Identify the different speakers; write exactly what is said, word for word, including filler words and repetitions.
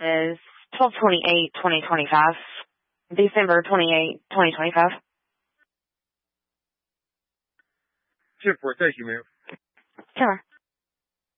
Speaker 1: is twelve twenty-eight, twenty twenty-five. December twenty-eighth, twenty twenty-five.
Speaker 2: ten four, thank you, ma'am.
Speaker 1: Sure.